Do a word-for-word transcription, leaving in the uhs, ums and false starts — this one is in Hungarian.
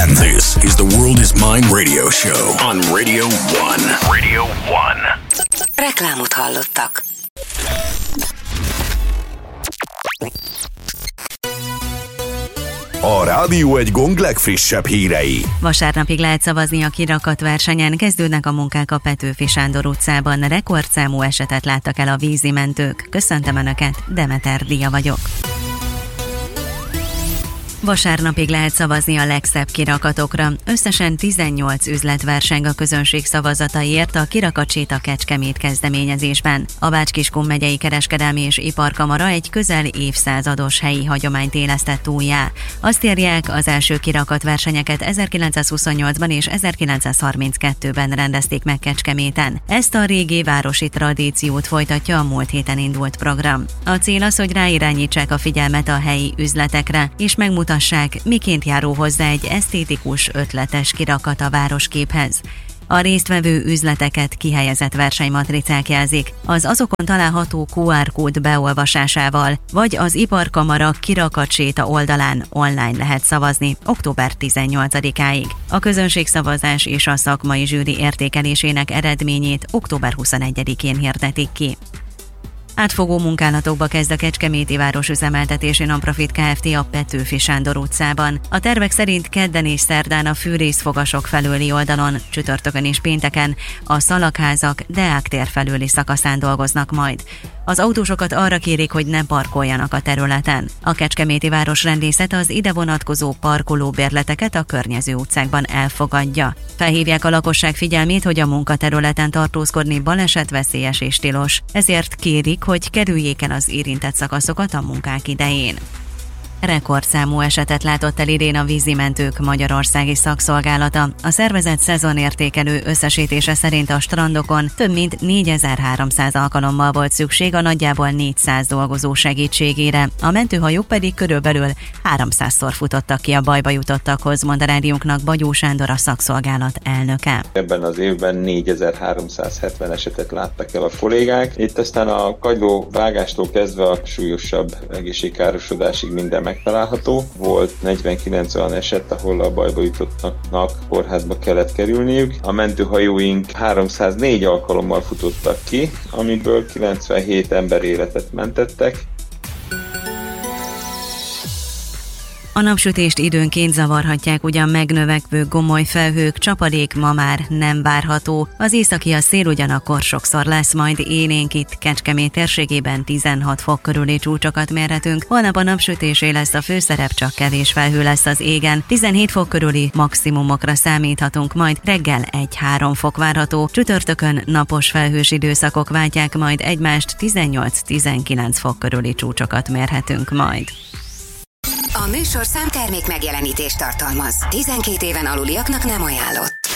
One. This is the World is Mine radio show on Radio One. Radio One. Reklámot hallottak. A Rádió egy gong legfrissebb hírei. Vasárnapig lehet szavazni a kirakatversenyen, kezdődnek a munkák a Petőfi Sándor utcában, rekordszámú esetet láttak el a vízimentők. Köszöntöm Önöket, Demeter Dia vagyok. Vasárnapig lehet szavazni a legszebb kirakatokra. Összesen tizennyolc üzlet verseng a közönség szavazataiért a Kirakatséta Kecskemét kezdeményezésben. A Bács-Kiskun megyei kereskedelmi és iparkamara egy közel évszázados helyi hagyományt élesztett újjá. Azt írják, az első kirakatversenyeket ezerkilencszázhuszonnyolcban és ezerkilencszázharminckettőben rendezték meg Kecskeméten. Ezt a régi városi tradíciót folytatja a múlt héten indult program. A cél az, hogy ráirányítsák a figyelmet a helyi üzletekre, és megmutassák, miként járul hozzá egy esztétikus, ötletes kirakat a városképhez. A résztvevő üzleteket kihelyezett versenymatricák jelzik, az azokon található kú er kód beolvasásával, vagy az Iparkamara Kirakatséta oldalán online lehet szavazni október tizennyolcadikáig. A közönségszavazás és a szakmai zsűri értékelésének eredményét október huszonegyedikén hirdetik ki. Átfogó munkálatokba kezd a Kecskeméti Városüzemeltetési Nonprofit Kft. A Petőfi Sándor utcában. A tervek szerint kedden és szerdán a fűrészfogasok felőli oldalon, csütörtökön és pénteken a Szalagházak Deák tér felőli szakaszán dolgoznak majd. Az autósokat arra kérik, hogy ne parkoljanak a területen. A Kecskeméti Városrendészet az ide vonatkozó parkolóbérleteket a környező utcákban elfogadja. Felhívják a lakosság figyelmét, hogy a munkaterületen tartózkodni balesetveszélyes és tilos, ezért kérik, hogy kerüljék el az érintett szakaszokat a munkák idején. Rekordszámú esetet látott el idén a vízimentők magyarországi szakszolgálata. A szervezet szezonértékelő összesítése szerint a strandokon több mint négyezer-háromszáz alkalommal volt szükség a nagyjából négyszáz dolgozó segítségére, a mentőhajók pedig körülbelül háromszázszor futottak ki a bajba jutottakhoz, mond a rádiónknak Bagyó Sándor, a szakszolgálat elnöke. Ebben az évben négyezer-háromszázhetven esetet láttak el a kollégák. Itt aztán a kagyló vágástól kezdve a súlyosabb egészségkárosodásig minden megtalálható. Volt negyvenkilenc olyan eset, ahol a bajba jutottnak kórházba kellett kerülniük. A mentőhajóink háromszáznégy alkalommal futottak ki, amiből kilencvenhét ember életet mentettek. A napsütést időnként zavarhatják ugyan megnövekvő gomoly felhők, csapadék ma már nem várható. Az északi a szél ugyanakkor sokszor lesz, majd élénk itt Kecskemét térségében tizenhat fok körüli csúcsokat mérhetünk. Holnap a napsütésé lesz a főszerep, csak kevés felhő lesz az égen. tizenhét fok körüli maximumokra számíthatunk, majd reggel egy-három fok várható. Csütörtökön napos felhős időszakok váltják majd egymást, tizennyolc-tizenkilenc fok körüli csúcsokat mérhetünk majd. A műsorszám termék megjelenítést tartalmaz. tizenkét éven aluliaknak nem ajánlott.